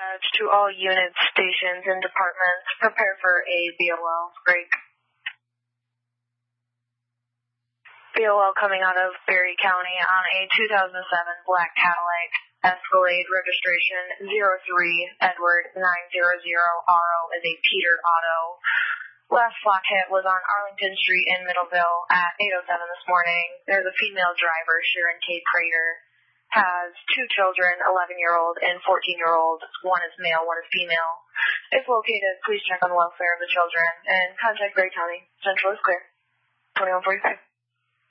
To all units, stations, and departments, prepare for a BOL break. BOL coming out of Berry County on a 2007 black Cadillac Escalade, registration 03 Edward 900 RO is a Peter Auto. Last flock hit was on Arlington Street in Middleville at 8:07 this morning. There's a female driver, Sharon K. Prater, has two children, 11-year-old and 14-year-old. One is male, one is female. If located, please check on the welfare of the children and contact Berry County. Central is clear. 2145.